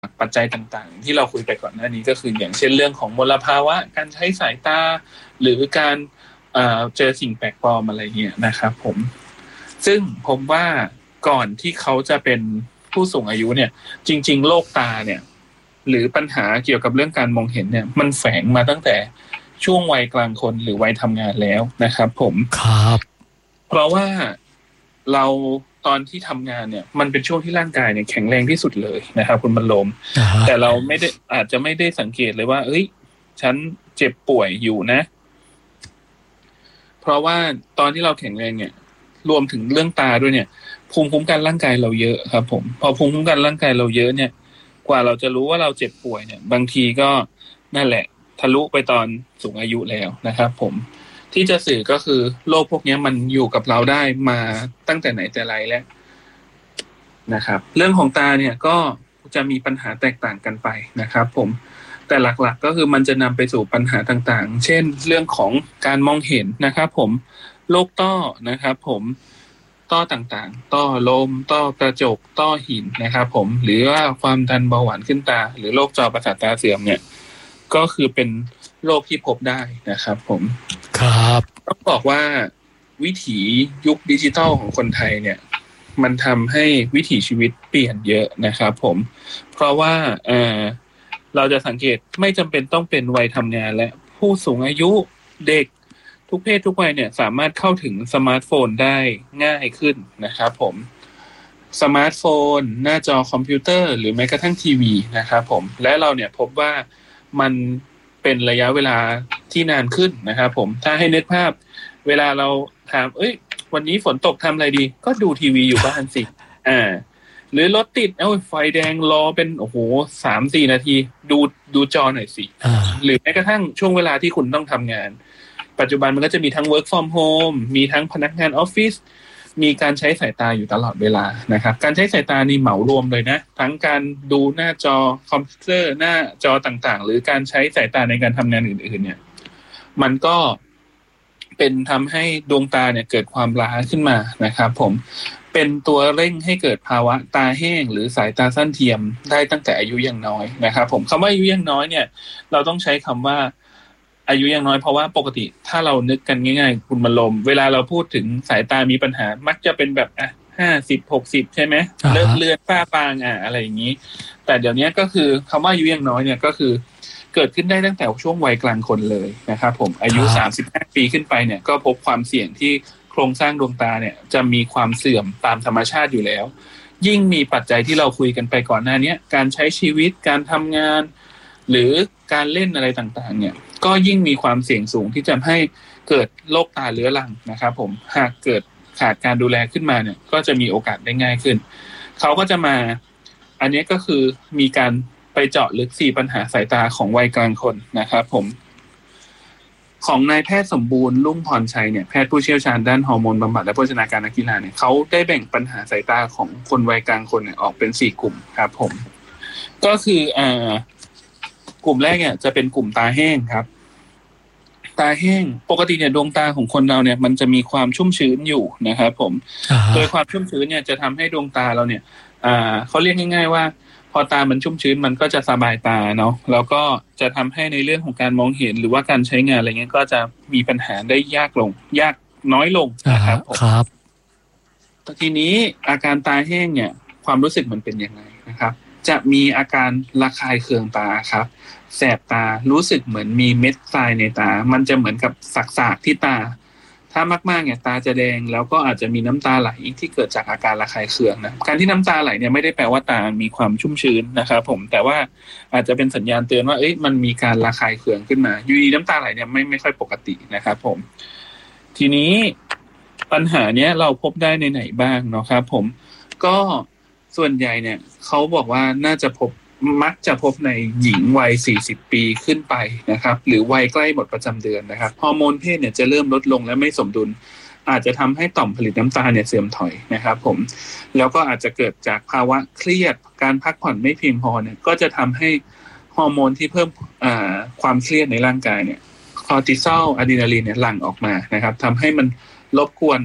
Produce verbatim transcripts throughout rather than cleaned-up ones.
ปัจจัยต่างๆที่เราคุยไปก่อนหน้านี้ก็คืออย่างเช่นเรื่องของมลภาวะการใช้สายตาหรือการเอ่อเจอสิ่งแปลกปลอมอะไรเงี้ยนะครับผมซึ่งผมว่าก่อนที่เขาจะเป็นผู้สูงอายุเนี่ยจริงๆโรคตาเนี่ยหรือปัญหาเกี่ยวกับเรื่องการมองเห็นเนี่ยมันแฝงมาตั้งแต่ช่วงวัยกลางคนหรือวัยทำงานแล้วนะครับผมครับเพราะว่าเราตอนที่ทำงานเนี่ยมันเป็นช่วงที่ร่างกายเนี่ยแข็งแรงที่สุดเลยนะครับคุณบรรลม uh-huh. แต่เราไม่ได้อาจจะไม่ได้สังเกตเลยว่าเอ้ยฉันเจ็บป่วยอยู่นะเพราะว่าตอนที่เราแข็งแรงเนี่ยรวมถึงเรื่องตาด้วยเนี่ยภูมิคุ้มกันร่างกายเราเยอะครับผมพอภูมิคุ้มกันร่างกายเราเยอะเนี่ยกว่าเราจะรู้ว่าเราเจ็บป่วยเนี่ยบางทีก็นั่นแหละทะลุไปตอนสูงอายุแล้วนะครับผมที่จะสื่อก็คือโรคพวกนี้มันอยู่กับเราได้มาตั้งแต่ไหนแต่ไรแล้วนะครับเรื่องของตาเนี่ยก็จะมีปัญหาแตกต่างกันไปนะครับผมแต่หลักๆก็คือมันจะนำไปสู่ปัญหาต่างๆเช่นเรื่องของการมองเห็นนะครับผมโรคต้อนะครับผมต้อต่างๆต้อลมต้อกระจกต้อหินนะครับผมหรือว่าความดันเบาหวานขึ้นตาหรือโรคจอประสาทตาเสื่อมเนี่ยก็คือเป็นโรคที่พบได้นะครับผมครับต้องบอกว่าวิถียุคดิจิทัลของคนไทยเนี่ยมันทำให้วิถีชีวิตเปลี่ยนเยอะนะครับผมเพราะว่าเอ่อเราจะสังเกตไม่จำเป็นต้องเป็นวัยทำงานและผู้สูงอายุเด็กทุกเพศทุกวัยเนี่ยสามารถเข้าถึงสมาร์ทโฟนได้ง่ายขึ้นนะครับผมสมาร์ทโฟนหน้าจอคอมพิวเตอร์หรือแม้กระทั่งทีวีนะครับผมและเราเนี่ยพบว่ามันเป็นระยะเวลาที่นานขึ้นนะครับผมถ้าให้นึกภาพเวลาเราถามเอ้ยวันนี้ฝนตกทำอะไรดีก็ดูทีวีอยู่บ้านสิอ่าหรือรถติดเอ้าไฟแดงรอเป็นโอ้โห สามสี่ นาทีดูดูจอหน่อยสิหรือแม้กระทั่งช่วงเวลาที่คุณต้องทำงานปัจจุบันมันก็จะมีทั้ง work from home มีทั้งพนักงานออฟฟิศมีการใช้สายตาอยู่ตลอดเวลานะครับการใช้สายตานี่เหมารวมเลยนะทั้งการดูหน้าจอคอมพิวเตอร์หน้าจอต่างๆหรือการใช้สายตาในการทำงานอื่นๆเนี่ยมันก็เป็นทำให้ดวงตาเนี่ยเกิดความล้าขึ้นมานะครับผมเป็นตัวเร่งให้เกิดภาวะตาแห้งหรือสายตาสั้นเทียมได้ตั้งแต่อายุยังน้อยนะครับผมคำว่าอายุยังน้อยเนี่ยเราต้องใช้คำว่าอายุยังน้อยเพราะว่าปกติถ้าเรานึกกันง่ายๆคุณบรรลมเวลาเราพูดถึงสายตามีปัญหามักจะเป็นแบบอ่ะห้าสิบ หกสิบใช่ไหมเลิกเลือนฝ้าฟางอ่ะอะไรอย่างนี้แต่เดี๋ยวนี้ก็คือคำว่าอายุยังน้อยเนี่ยก็คือเกิดขึ้นได้ตั้งแต่ช่วงวัยกลางคนเลยนะครับผมอายุสามสิบห้าปีขึ้นไปเนี่ยก็พบความเสี่ยงที่โครงสร้างดวงตาเนี่ยจะมีความเสื่อมตามธรรมชาติอยู่แล้วยิ่งมีปัจจัยที่เราคุยกันไปก่อนหน้านี้การใช้ชีวิตการทำงานหรือการเล่นอะไรต่างๆเนี่ยก็ยิ่งมีความเสี่ยงสูงที่จะให้เกิดโรคตาเรื้อรังนะครับผมหากเกิดขาดการดูแลขึ้นมาเนี่ยก็จะมีโอกาสได้ง่ายขึ้นเขาก็จะมาอันนี้ก็คือมีการไปเจาะลึกสี่ปัญหาสายตาของวัยกลางคนนะครับผมของนายแพทย์สมบูรณ์ลุ่งพรชัยเนี่ยแพทย์ผู้เชี่ยวชาญด้านฮอร์โมนบำบัดและโภชนาการนักกีฬาเนี่ยเขาได้แบ่งปัญหาสายตาของคนวัยกลางคนเนี่ยออกเป็นสี่กลุ่มครับผมก็คืออ่ากลุ่มแรกเนี่ยจะเป็นกลุ่มตาแห้งครับตาแห้งปกติเนี่ยดวงตาของคนเราเนี่ยมันจะมีความชุ่มชื้นอยู่นะครับผม uh-huh. โดยความชุ่มชื้นเนี่ยจะทำให้ดวงตาเราเนี่ยอ่าเขาเรียกง่ายๆว่าพอตามันชุ่มชื้นมันก็จะสบายตาเนาะแล้วก็จะทำให้ในเรื่องของการมองเห็นหรือว่าการใช้งานอะไรเงี้ยก็จะมีปัญหาได้ยากลงยากน้อยลงนะครับผมครับทีนี้อาการตาแห้งเนี่ยความรู้สึกมันเป็นยังไงนะครับจะมีอาการระคายเคืองตาครับแสบตารู้สึกเหมือนมีเม็ดทรายในตามันจะเหมือนกับสากๆที่ตาถ้ามากๆเนี่ยตาจะแดงแล้วก็อาจจะมีน้ำตาไหลที่เกิดจากอาการระคายเคืองนะการที่น้ำตาไหลเนี่ยไม่ได้แปลว่าตามีความชุ่มชื้นนะครับผมแต่ว่าอาจจะเป็นสัญญาณเตือนว่าเอ้ยมันมีการระคายเคืองขึ้นมาอยู่ดีน้ำตาไหลเนี่ยไม่ไม่ค่อยปกตินะครับผมทีนี้ปัญหาเนี้ยเราพบได้ในไหนบ้างเนาะครับผมก็ส่วนใหญ่เนี่ยเขาบอกว่าน่าจะพบมักจะพบในหญิงวัยสี่สิบปีขึ้นไปนะครับหรือวัยใกล้หมดประจำเดือนนะครับฮอร์โมนเพศเนี่ยจะเริ่มลดลงและไม่สมดุลอาจจะทำให้ต่อมผลิตน้ำตาเนี่ยเสื่อมถอยนะครับผมแล้วก็อาจจะเกิดจากภาวะเครียดการพักผ่อนไม่เพียงพอเนี่ยก็จะทำให้ฮอร์โมนที่เพิ่มอ่าความเครียดในร่างกายเนี่ยคอร์ติซอลอะดรีนาลีนเนี่ยหลั่งออกมานะครับทำให้มันรบกวน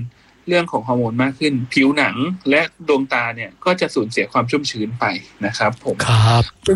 เรื่องของฮอร์โมนมากขึ้นผิวหนังและดวงตาเนี่ยก็จะสูญเสียความชุ่มชื้นไปนะครับผมครับ